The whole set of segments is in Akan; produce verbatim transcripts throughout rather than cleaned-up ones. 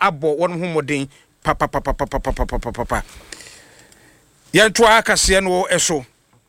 abo won ho modin papa papa papa papa papa yanto akase no eso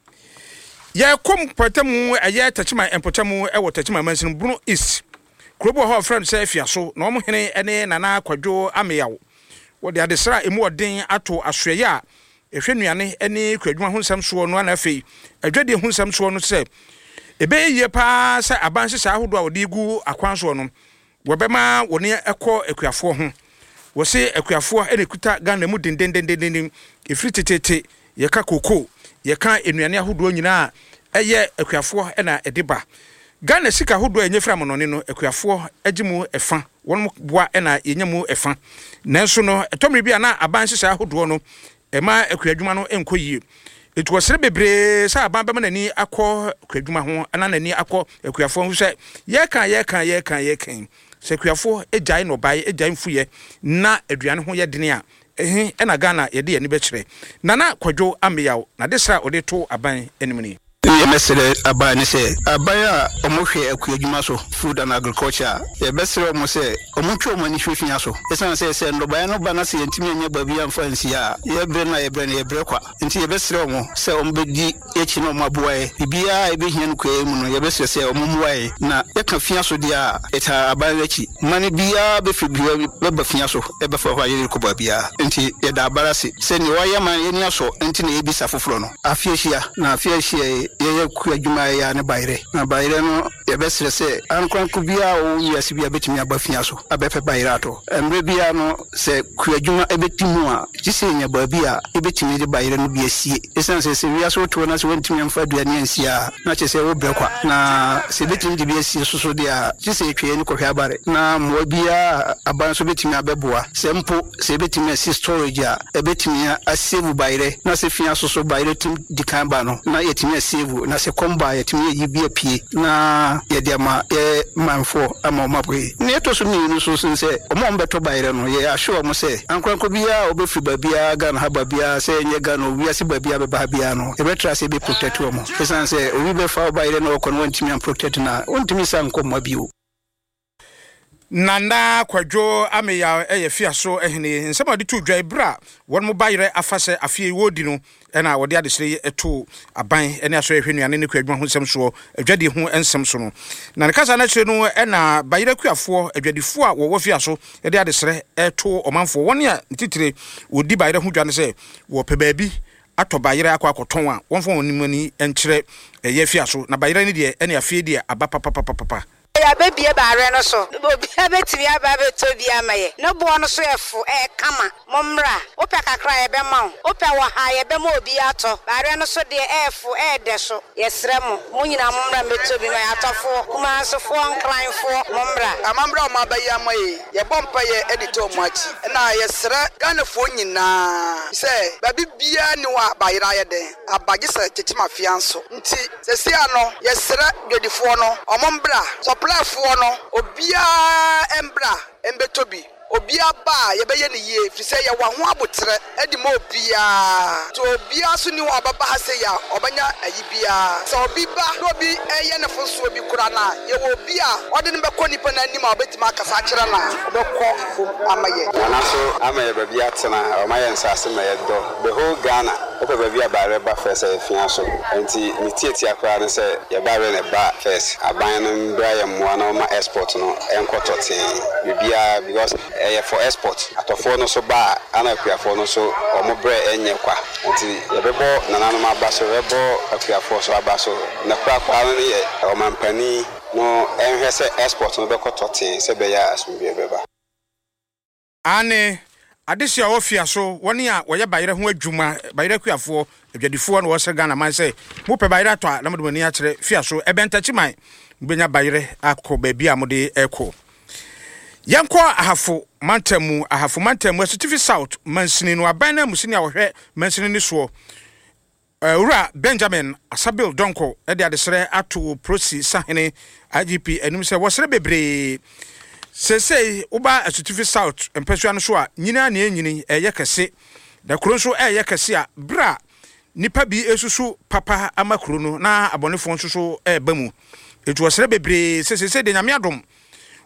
ya kom patamu aye tachima empotamu e wo tachima mansin Bruno East krobo ho friend say fiaso na omo hene ene nana kwadwo ameyawo wo de adesra emu odin ato asoye a ehwenuane ene kwadwuma ho nsam so no na afei adwade ho nsam so no se ebe ye pa se abanse sa ahodo a wodi gu akwanso no wobema woni ekọ akuafo ho wo se akuafo ene kuta Ghana mu dendendendenden efrititete ye ka koko ye ka enuane ahodo nyina eye akuafo ena ediba Ghana sika ahodo enye fra monone no akuafo agimu efa won boa ena yenyemu efa nanso no etomre bia na abanse sa ahodo no ema akuadwuma no enkoyie etu osere bebre sa aban bema nani akọ akuadwuma ho ana nani akọ akuafo ho se ye kan ye kan ye kan ye kan se akuafo ejai no bai ejai mfuye na aduane ho ye dene a ehe ena Ghana ye de ye ni be kire nana kwadwo ameyaw na desra ode to aban enimni ye mesere aban ni se aban a omohwe akuadwuma so food and agriculture ye besere omo se omotwe omo ni hwehwia so esan se se ndoban no ba na se yentimi anya babia mfansi a ye bre na ye bre na ye bre kwa nti ye besere omo se ombedi echi no maboae bibia ebehia no kwa mu no ye besere se omo muae na ye ka fia so dia eta aban echi mane bia be fibia be ba fia so e be fa hwa ye ko babia nti ye da barase se ni waye man ye ni aso nti na ye bisa foforo no afia hia na afia hia ye kuadwuma ya ne bayre na bayre no ye besere se ankwanku bia o yasi bia betimi abafia so abefe bayre ato emre bia no se kuadwuma ebetimu a gise nya babia ebetimi de bayre no bia sie esan se se bia so to na se wentimi amfa duane ansia na che se wo brekwa na se betimi de bia sie soso dia gise etwe ni kohwe abare na mo bia aban so betimi abeboa se mpo se betimi asi storage a ebetimi asave bayre na se fia soso bayre tim dikan ba no na yetimi asave na se komba yetimi yibia pie na ye de ma ye manfo ama mabwe ne to so ni no so se omo mbeto bayre no ye asho mo se ankwanko bia obefi babia Ghana ha babia se nye Ghana wi ase babia be babia no e betra se be protect omo esan se obi be fa bayre no ko no ntimi am protect na ontimi san ko mabio nana kwadwo ameya eye fiaso ehne nsema de tu dwai bra won mo bayre afase afie wodi no ena wode adesere eto aban ene aso ehwenuane ne kwadwo ho nsem so adwade ho ensem so no na ne kasa na kire no ena bayre kuafo adwadefo a wo fiaso ede adesere eto omanfo won ya titire wodi bayre ho dwane se wo pe baabi ato bayre akwa akoton a won fo onimani enkire eye fiaso na bayre ne de ene afie de aba papa papa papa ya baby e bare no so obi abetimi aba beto bi amaye no bo no so efu e kama momra opa kakra ye be ma opa wo ha ye be ma obi ato bare no so de efu e de so yesremo munyina momra meto bi ma atofo kuma asofo nkranfo momra amamra o ma ba ye amaye ye bompa ye edito muachi na yesre ganafo nyina se babi bia ni wa bayira ye den abage se chichima fianso nti sesi ano yesre dwedifo no omombra so plafo no obia embra embetobi obia ba ye beye ne ye fi se ye wa ho abotre edi ma obia to obia so ni wa baba ha se ya obanya ayi bia so obi ba obi eye ne fo so obi kura na ye wo obia ode ne be ko nipa na anim a obetima akasa kire na obekọ amaye na so amaye ba bia tena amaye nsase ma ye do the whole Ghana ope ba bia ba reba first e fia so enti ni tieti akwa ne se ye ba re ne ba first aban no mbra ye mo na ma export no enkotote bibia because eh for export atofo no so ba ana akuafo no so omo bre enye kwa nti yebebo nananu abaso yebebo akuafo so abaso na kwa kwa no ye o mampani no enhwese export no be kotote se be ya asumbi beba ane adesia ofia so woni a woye bayire ho adwuma bayire akuafo adwadifo no wo se Ghana man se mo pe bayire to na mo ni a kire fia so ebentachi man benya bayire akọ baabi amode eko yanko ahafo mantamu ahafo mantamu asitifi south mansini no abana musini a wohwe mansini ni so ura Benjamin Asabil Donko e de adesere ato prosi sahene I G P enum se wosere bebre sesei uba asitifi south empesua no so a nyina na enyini eye kese da kuro so eye kese a bra nipa bi esusu papa amakuro no na abonefo nso so e bamu etu wosere bebre sesei de nyame adom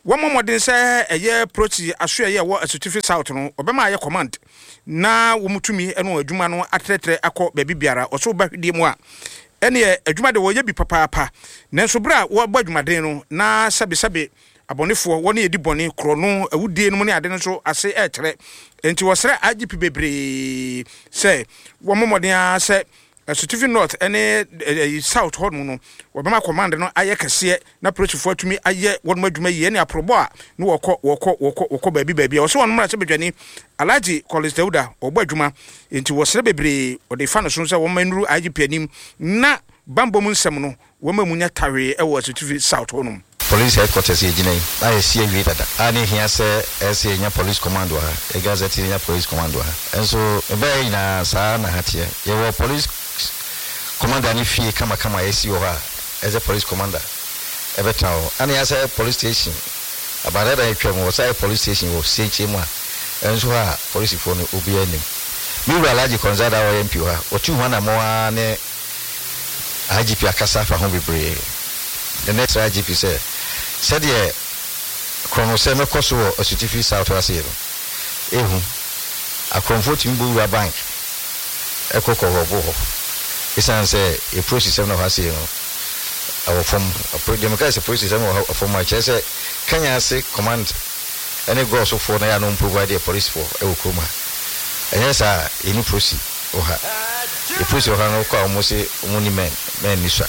wo momodin say eye prochi aso eye wo Asutifi South no obema aye command na wo mutumi eno adwuma no atretre akọ baabi biara oso ba hwedie mu a ene adwuma de wo ye bi papa papa nanso bra wo ba adwumaden no na sabe sabe abonefo woni edi bone kro no awudie no ne ade no so ase etre enti wo sere I G P bebre say wo momodin a say Asutifi North ene South hɔ no wɔbɛma command no ayɛ kɛseɛ na prochifo atumi ayɛ wɔn adwuma yi ne aprobo a no wɔkɔ wɔkɔ wɔkɔ wɔkɔ baabi baabi a wɔso wɔn mmara sɛ bedwani Alhaji Collins Dauda ɔbɔ adwuma enti wɔsrɛ bebre ɔde fa no so sɛ wɔn manuru I G P anim na bambom nsɛm no wɔn mamunya tawe ɛwɔ Asutifi South hɔ no police headquarters yejinai na yesie wi dada ani hia se ese nya police command wa e gazette nya police command wa enso ebe ina sa na hatie ye wo police commander ni fie kama kama esi wo ha as a police commander ebe tawo ani asa police station abare da etwa mo sa police station wo seche mu a enso ha police fo no obi anim mi wi Alhaji Konzada wa M P ha o tu ho na mo ne I G P akasa fa ho bebre the next I G P say said ye chrono se me koso Asutifi South asero ehu akonfo timbu wa bank ekoko robo ho isan say a process no asero our from a democracy process no from my chese kanya say command any go so for na ya no provide a police for e okoma enye sa any process oha the process oha no kwa almost moni men men nisha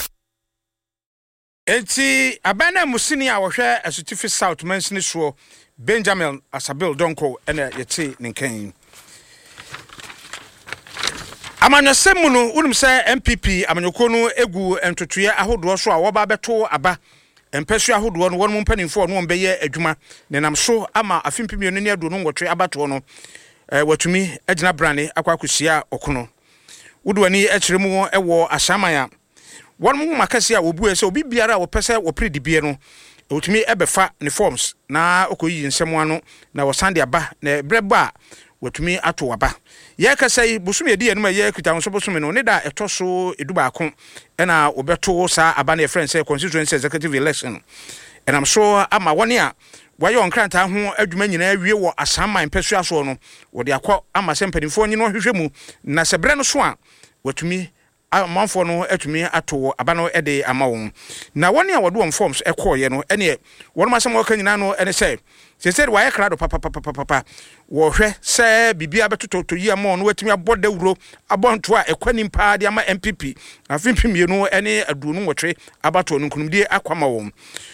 enti abana musini a wohwe Asutifi South mansini so Benjamin Asabil Donko ena yete ninkan amanyasemu no unum se M P P amanyoko no egu entotoye ahodo so a wo ba beto aba empesu ahodo no wonum mpanimfo no ombeye adwuma nenam so ama afimpimi no ne ado no ngotwe abato no eh watumi agina brane akwakosia okono wudwani ekiremu ewo asamaya one mu makasi a obu ese obi biara wo pese wo predibie no otumi ebefa ne forms na okoyi nsemu ano na wo sande aba na breba watumi ato aba ye kasai busumi edi enuma ye kuta nso busumi no ne da etoso eduba akon ena obeto sa aba na friend say constituency executive election enam so ama woni a waye onkranta ho adwuma nyina awie wo asamman pesu aso no wo de akọ ama sempanifo nyi no hwehwe mu na sebre no so a watumi amanfo no atumi ato aba no ede ama won na woni a wode won forms ekoye no ene won ma sem waka nyina no ene say se se waye krado papa papa papa wo hwe se bibia betototo yi ama no watumi aboda wuro abonto a ekwani mpa de ama M P P afimpimie no ene aduonu wotwe abato no nkunumdie akwama won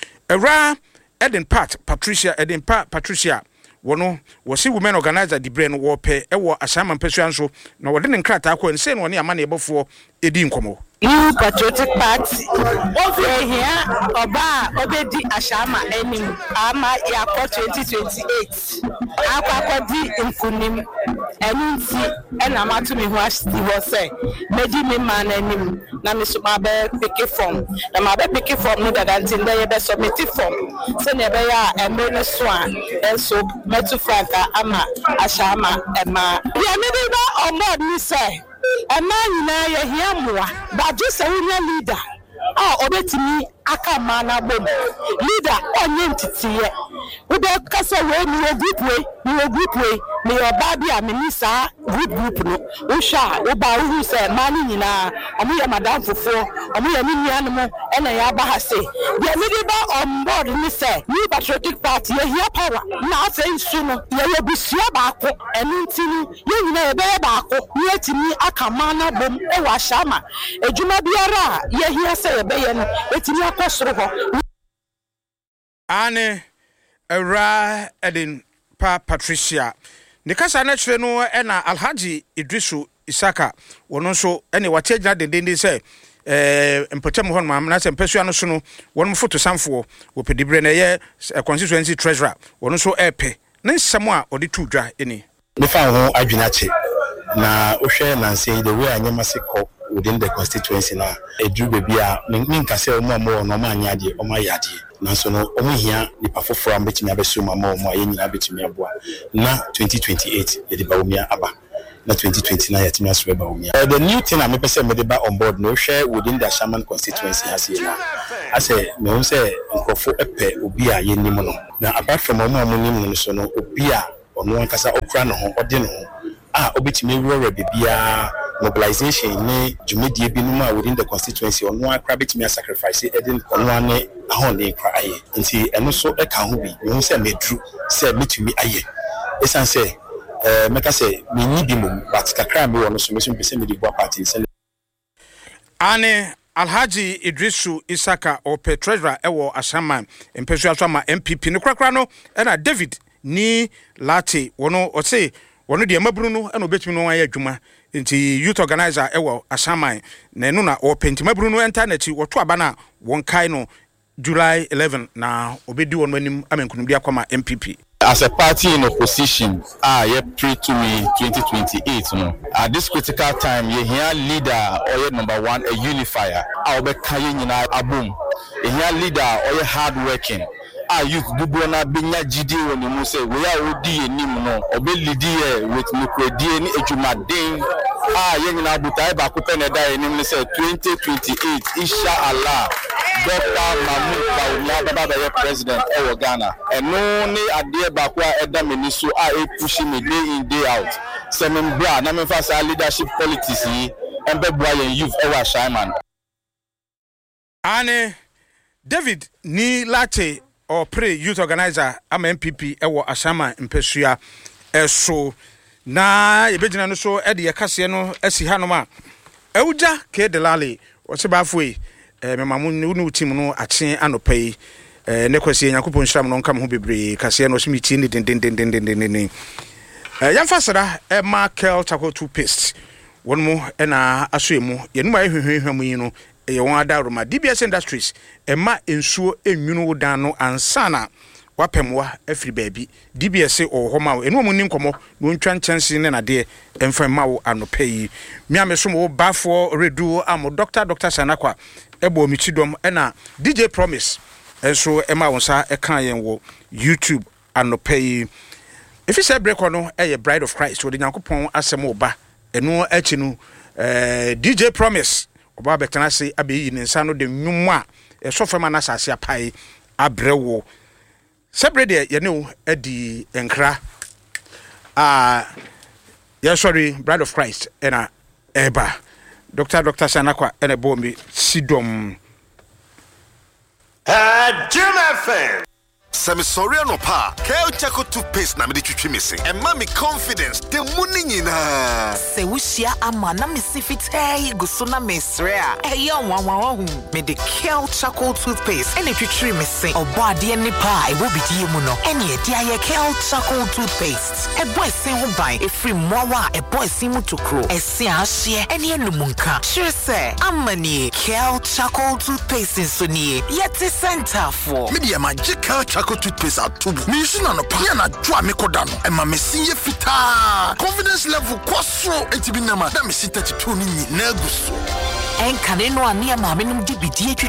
Era Eden Pat Patricia Eden Pat Patricia wono wose women organizer di brain wo pe ewo asama mpesua nso na wode ne nkrata akọ nse no ne ama na ebofo edi nkomo New Patriotic Party over here oba obedi ashama enim ama yakọ twenty twenty-eight akwa di nkunim enunti ena matu me ho ashti ho say medi me man enim na me so ma be pick form na ma be pick form no dada ntinda ye be submit form se ne be ya emre no so a enso metu franka ama ashama ema ya me be ba omod ni say ema nyina ye hia moa ba je se wo leader ah obetimi aka mana bom leader onye ntitiye we be kasa we ni group we ni group we ni oba bia minisa group group no wo sha wo ba wo se mani nyina omo ye madam fofo omo ye ni nuanom ena ya ba ha se ye me be ba on board ni se New Patriotic Party ye hia power na afa nsu no ye ye busua ba ko enu ntini ye nyina ye be ba ko ni etimi aka mana bom e wa shama ejuma biara ye hia se ye be ye no etimi akosoro ho ane Era Eden Pa Patricia ne kasa na kyerɛ no ɛna Alhaji Idrisu Isaka wono nso ɛne wate agina dendende sɛ eh mpatam hɔ no na sɛ mpasua no so no wono foto samfo wo pedibre na yɛ constituency treasurer wono nso ɛpɛ ne nsɛm a ɔde tu dwa ɛni ne fa ho adwina kye na ohwɛ nanse the way anyama se kɔ within the constituency na edru baby a ninka se omo omo no ma anya de omo ayade nanso no omo hia nipa foforo am betimi abeso ma omo aye nyina betimi aboa na twenty twenty-eight ye de ba omia aba na twenty twenty-nine ye timi aso ba omia the new thing am pese me de ba on board no share within the Shaman constituency has here na say me say nkofo epe obi a yenim no na apart from omo amonim no so no obi a ono ankasa okra no ho ode no ah obetimi wura bibia mobilization ni jumedie binum a within the constituency ono akra betimi sacrifice edin ono ane ahonde kra aye nti eno so e ka ho bi me say medru say metumi aye esan say eh meka say me ni bi mum but kakra me wono so me so pese me di boa party say ane Alhaji Idrisu Isaka or Treasurer ewo Ashaman Empesu Asama M P P no krakra no na David ni Lati wono o say wono de mabru no na obetumi no aye adwuma nti youth organizer ewo Ashaman na no na o penti mabru no internet woto aba na won kai no July eleventh na obedi wono anim amenkunum dia kwama M P P. As a party in opposition, ah, yeah, pre to me twenty twenty-eight, no. At this critical time, you hear leader or your number one, a unifier. I'll be carrying in a boom. You hear leader or your hard working. Ah, youth do bona binya G D when you say we are odi enim no. Obe leader with nukredi ni ejumade. Ah, yen na butai ba ko peneda enim say twenty twenty-eight, inshallah. Doctor Mahmoud Bawumia Baba the president of Ghana. And no ni adie bakwa eda meniso a e pushing me day in day out. Semen bra na me fasa leadership politics yi embe bua yen youth ewa Shaiman. Ane David ni Late or pre youth organizer am M P P ewo Ashama Mpesua eso na yebegina no so e de yakase no esi hanoma ewuja ke delale o se bafue eh memamu nu team no ache anopai eh ne kwasi yakopon hram no nka ho bebre kase no so mi ti ni den den den den den den eh yamfasara e Markel Charcoal toothpaste won mo e na asoemu ye numa ehwehwehwam yi no ye won adaroma D B S Industries e ma ensuo enwunu dan no ansana wapemwa afri baabi D B S o homa enu mu ninkomo no ntwa nchanse ne na de emfama wo anopai mi amesom wo bafo redu am doctor doctor Sanakwa ebo mi chidom e na D J Promise enso e ma wonsa e kan yen wo YouTube anopai if you say break no e Bride of Christ wo de Nyankopon asem wo ba enu achi no eh D J Promise oba betana se abeyi ne nsa no de nwum a e so fama na sase apai abrewo sebrede ye ne edi enkra ah yeah sorry Bride of Christ ena eba Doctor Doctor Sanakwa ena bombi sidom ah Jim F M Semi sorry no pa Kel Charcoal toothpaste na me de twitwi missing and mommy confidence the money nyina se wushia ama na me sifitei guso na mesrea e yo wanwa hu me de Kel Charcoal toothpaste and twitwi missing obo ade ni pa e wo bidie mu no ene e dia ye Kel Charcoal toothpaste e boy sin ho ban e free mowa e boy sin mu tokro e se ahye ene enumunka sure say amani Kel Charcoal toothpaste so nie yet center for media magical Charcoal toothpaste atubu mi suna no pa na dwa me koda no e ma me sinye fita confidence level kwaso etibi na ma da me thirty-two ni na guso en kane no ania ma me num di bidie